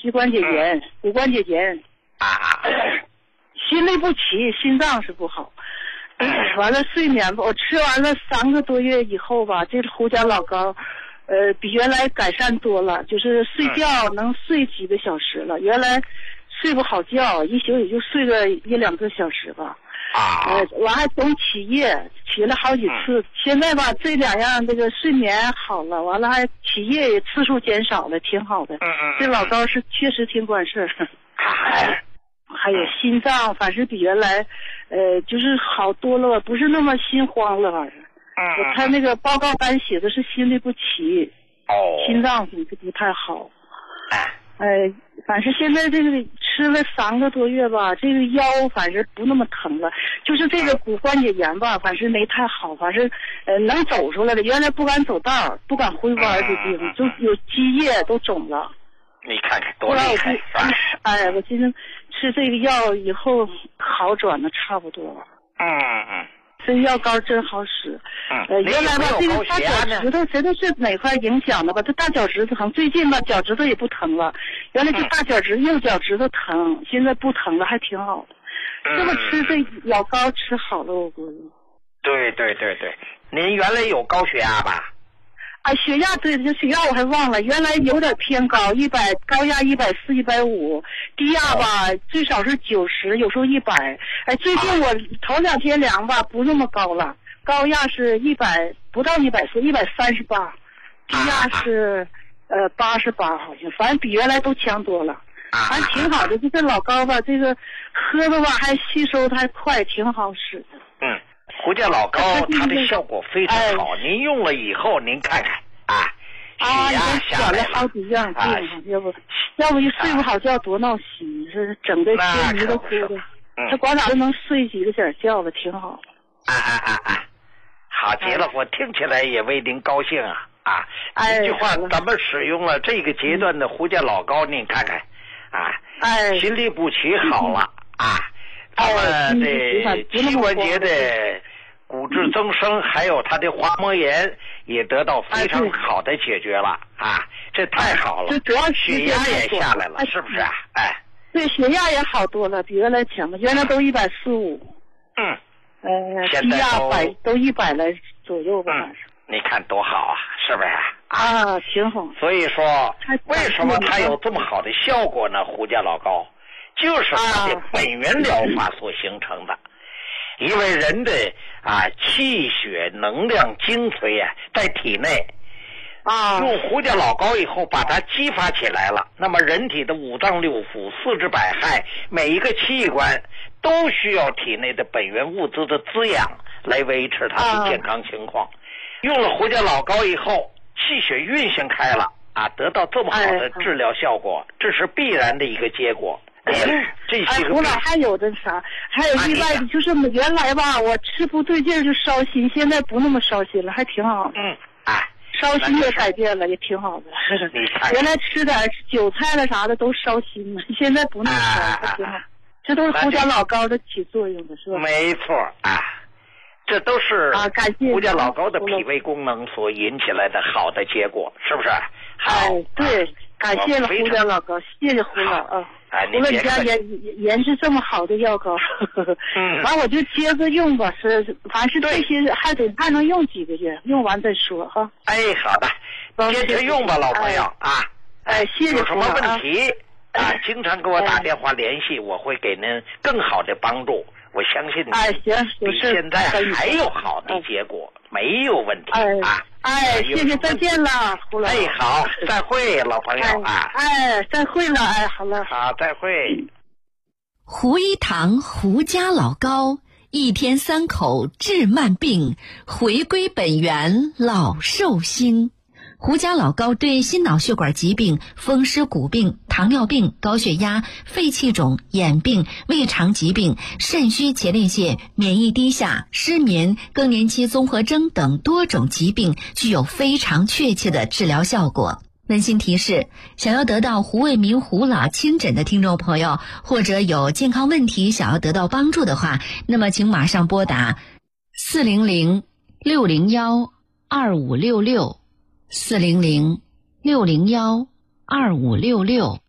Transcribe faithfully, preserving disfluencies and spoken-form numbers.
膝关节炎、骨关节炎啊啊， 心律不齐，心脏是不好。完了睡眠吧，我吃完了三个多月以后吧，这个胡椒老膏，呃，比原来改善多了，就是睡觉能睡几个小时了。原来睡不好觉，一宿也就睡个一两个小时吧。 啊， 呃，完还总起夜，起了好几次。现在吧，这两样这个睡眠好了，完了还起夜也次数减少了，挺好的。 嗯嗯， 这老膏是确实挺管事儿。 哎， 还有心脏，反正比原来，呃，就是好多了，不是那么心慌了，反正。 嗯， 我看那个报告单写的是心律不齐， 哦， 心脏不不太好。 哎， 呃，反正现在这个吃了三个多月吧，这个腰反正不那么疼了，就是这个骨关节炎吧，反正没太好，反正呃能走出来了。原来不敢走道，不敢回弯的地方，就有积液都肿了。 你看看多厉害，是吧？ 哎，我今天吃这个药以后好转的差不多了。 嗯嗯， 这药膏真好使。 嗯， 呃，原来吧，这个大脚趾头真的是哪块影响的吧？这大脚趾头疼，最近吧脚趾头也不疼了。原来这大脚趾、右脚趾头疼，现在不疼了，还挺好的。这么吃这老膏吃好了，我估计。 对对对对，您原来有高血压吧？ 啊，血压对，这血压我还忘了，原来有点偏高，一百高压一百四、一百五，低压吧最少是九十，有时候一百。哎，最近我头两天量吧不那么高了，高压是一百不到一百四，一百三十八，低压是呃八十八好像，反正比原来都强多了，还挺好的。这个老膏吧，这个喝的吧还吸收的还快，挺好使的。 嗯。胡椒老膏它的效果非常好，哎、您用了以后您看看啊，血压下来了， 了好几样病、啊，要不要不一睡不好觉多闹心，是整个心迷的糊的。他光哪都能睡几个点觉了，挺好。 啊啊啊啊！好极了，我听起来也为您高兴啊啊！ 哎、 一句话，咱们使用了这个阶段的胡椒老膏，您看看啊， 哎， 心律不齐好了、嗯、啊。他们的膝关节的骨质增生，还有他的滑膜炎也得到非常好的解决了啊！这太好了， 主要血压也下来了，是不是啊？哎， 对，血压也好多了，比原来强了，原来都一百四五， 嗯， 呃，低压百都一百来左右吧， 嗯，你看多好啊，是不是？ 啊，挺好。 所以说，为什么它有这么好的效果呢？胡椒老膏。就是它的本源疗法所形成的，啊、因为人的啊气血能量精髓啊在体内， 啊， 用胡椒老膏以后把它激发起来了，那么人体的五脏六腑、四肢百骸每一个器官都需要体内的本源物质的滋养来维持它的健康情况。啊、用了胡椒老膏以后，气血运行开了啊，得到这么好的治疗效果，哎、这是必然的一个结果。这哎，胡老还有的啥？还有意外的，就是原来吧，我吃不对劲就烧心，现在不那么烧心了，还挺好的。 嗯，哎， 烧心也改变了，也挺好的。原来吃点韭菜了啥的都烧心了，现在不那么烧，还挺好。这都是胡椒老膏的起作用的，是吧？ 没错啊，这都是啊，感谢胡椒老膏的脾胃功能所引起来的好的结果，是不是？ 好，哎，对，感谢了胡椒老膏，谢谢胡老啊。 哎， 除了你家研研制这么好的药膏， 嗯， 完我就接着用吧，是凡是这些还得还能用几个月，用完再说哈。 哎，好的，接着用吧，老朋友啊。 哎，谢谢。 有什么问题啊？经常给我打电话联系，我会给您更好的帮助。我相信你， 哎，行， 比现在还有好的结果，没有问题啊。 哎，谢谢，再见了，胡老。 哎，好，再会，老朋友啊。 哎，再会了，哎，好了。 好，再会。 胡一堂胡家老膏，一天三口治慢病，回归本源老寿星。胡家老膏对心脑血管疾病、风湿骨病、糖尿病、高血压、肺气肿、眼病、胃肠疾病、肾虚前列腺、免疫低下、失眠、更年期综合征等多种疾病具有非常确切的治疗效果。温馨提示，想要得到胡卫民胡老亲诊的听众朋友，或者有健康问题想要得到帮助的话，那么请马上拨打四零零六零幺二五六六四零零六零幺二五六六。